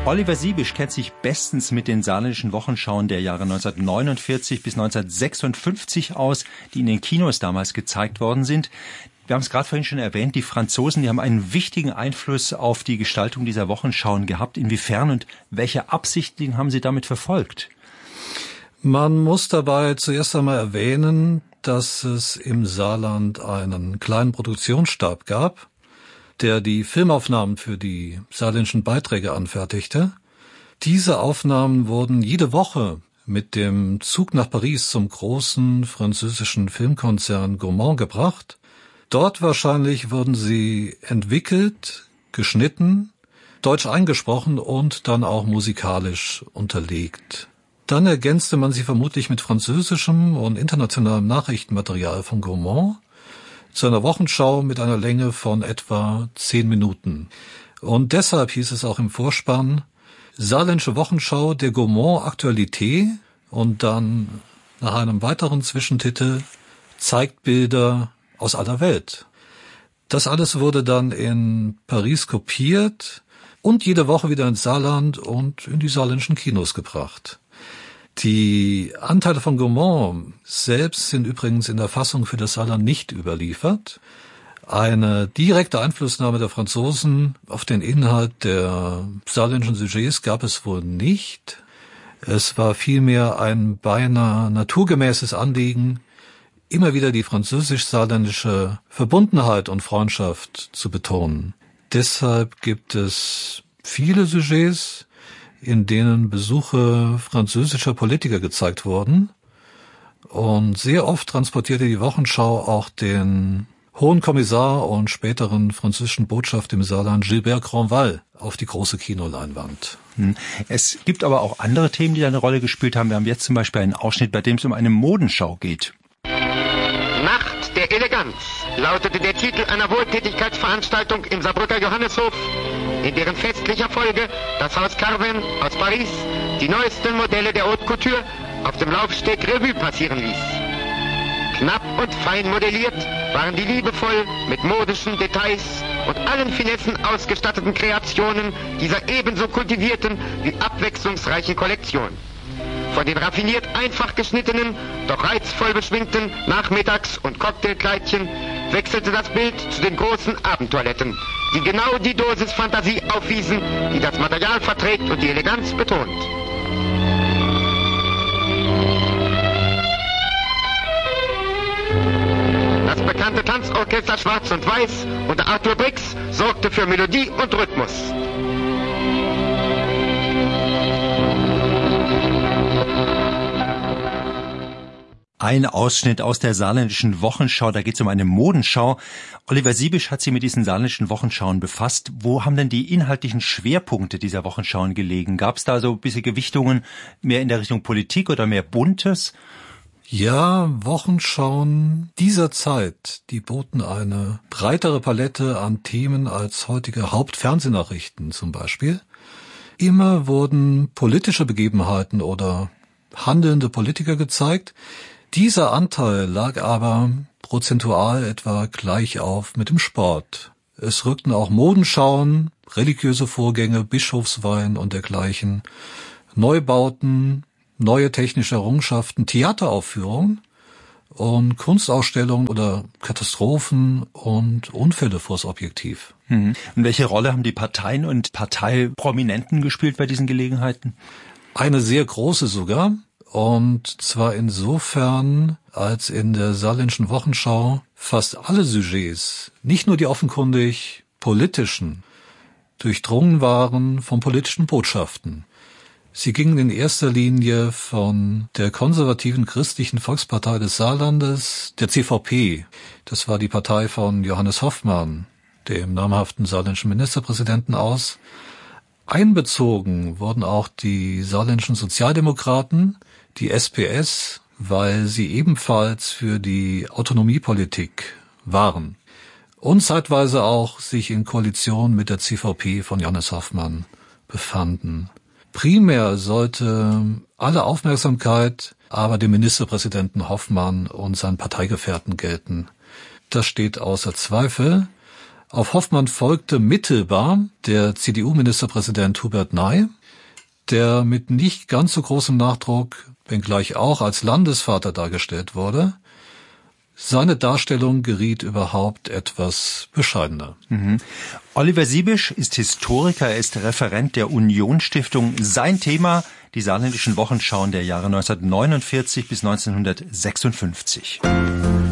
Oliver Siebisch kennt sich bestens mit den saarländischen Wochenschauen der Jahre 1949 bis 1956 aus, die in den Kinos damals gezeigt worden sind. Wir haben es gerade vorhin schon erwähnt, die Franzosen, die haben einen wichtigen Einfluss auf die Gestaltung dieser Wochenschauen gehabt. Inwiefern und welche Absichten haben Sie damit verfolgt? Man muss dabei zuerst einmal erwähnen, dass es im Saarland einen kleinen Produktionsstab gab, der die Filmaufnahmen für die saarländischen Beiträge anfertigte. Diese Aufnahmen wurden jede Woche mit dem Zug nach Paris zum großen französischen Filmkonzern Gaumont gebracht. Dort wahrscheinlich wurden sie entwickelt, geschnitten, deutsch eingesprochen und dann auch musikalisch unterlegt. Dann ergänzte man sie vermutlich mit französischem und internationalem Nachrichtenmaterial von Gaumont zu einer Wochenschau mit einer Länge von etwa 10 Minuten. Und deshalb hieß es auch im Vorspann Saarländische Wochenschau der Gaumont Aktualité und dann nach einem weiteren Zwischentitel zeigt Bilder aus aller Welt. Das alles wurde dann in Paris kopiert und jede Woche wieder ins Saarland und in die saarländischen Kinos gebracht. Die Anteile von Gaumont selbst sind übrigens in der Fassung für das Saarland nicht überliefert. Eine direkte Einflussnahme der Franzosen auf den Inhalt der saarländischen Sujets gab es wohl nicht. Es war vielmehr ein beinahe naturgemäßes Anliegen, immer wieder die französisch-saarländische Verbundenheit und Freundschaft zu betonen. Deshalb gibt es viele Sujets, in denen Besuche französischer Politiker gezeigt wurden. Und sehr oft transportierte die Wochenschau auch den Hohen Kommissar und späteren französischen Botschafter im Saarland Gilbert Grandval auf die große Kinoleinwand. Es gibt aber auch andere Themen, die da eine Rolle gespielt haben. Wir haben jetzt zum Beispiel einen Ausschnitt, bei dem es um eine Modenschau geht. Nacht der Eleganz lautete der Titel einer Wohltätigkeitsveranstaltung im Saarbrücker Johanneshof, in deren festlicher Folge das Haus Carven aus Paris die neuesten Modelle der Haute Couture auf dem Laufsteg Revue passieren ließ. Knapp und fein modelliert waren die liebevoll mit modischen Details und allen Finessen ausgestatteten Kreationen dieser ebenso kultivierten wie abwechslungsreichen Kollektion. Von den raffiniert einfach geschnittenen, doch reizvoll beschwingten Nachmittags- und Cocktailkleidchen wechselte das Bild zu den großen Abendtoiletten, die genau die Dosis Fantasie aufwiesen, die das Material verträgt und die Eleganz betont. Das bekannte Tanzorchester Schwarz und Weiß unter Arthur Brix sorgte für Melodie und Rhythmus. Ein Ausschnitt aus der saarländischen Wochenschau, da geht es um eine Modenschau. Oliver Siebisch hat sich mit diesen saarländischen Wochenschauen befasst. Wo haben denn die inhaltlichen Schwerpunkte dieser Wochenschauen gelegen? Gab es da so ein bisschen Gewichtungen mehr in der Richtung Politik oder mehr Buntes? Ja, Wochenschauen dieser Zeit, die boten eine breitere Palette an Themen als heutige Hauptfernsehnachrichten zum Beispiel. Immer wurden politische Begebenheiten oder handelnde Politiker gezeigt. Dieser Anteil lag aber prozentual etwa gleich auf mit dem Sport. Es rückten auch Modenschauen, religiöse Vorgänge, Bischofsweihen und dergleichen, Neubauten, neue technische Errungenschaften, Theateraufführungen und Kunstausstellungen oder Katastrophen und Unfälle vors Objektiv. Und welche Rolle haben die Parteien und Parteiprominenten gespielt bei diesen Gelegenheiten? Eine sehr große sogar. Und zwar insofern, als in der saarländischen Wochenschau fast alle Sujets, nicht nur die offenkundig politischen, durchdrungen waren von politischen Botschaften. Sie gingen in erster Linie von der konservativen Christlichen Volkspartei des Saarlandes, der CVP. Das war die Partei von Johannes Hoffmann, dem namhaften saarländischen Ministerpräsidenten, aus. Einbezogen wurden auch die saarländischen Sozialdemokraten, die SPS, weil sie ebenfalls für die Autonomiepolitik waren und zeitweise auch sich in Koalition mit der CVP von Johannes Hoffmann befanden. Primär sollte alle Aufmerksamkeit aber dem Ministerpräsidenten Hoffmann und seinen Parteigefährten gelten. Das steht außer Zweifel. Auf Hoffmann folgte mittelbar der CDU-Ministerpräsident Hubert Ney, der mit nicht ganz so großem Nachdruck, wenngleich auch als Landesvater dargestellt wurde. Seine Darstellung geriet überhaupt etwas bescheidener. Oliver Siebisch ist Historiker, er ist Referent der Union-Stiftung. Sein Thema, die saarländischen Wochenschauen der Jahre 1949 bis 1956.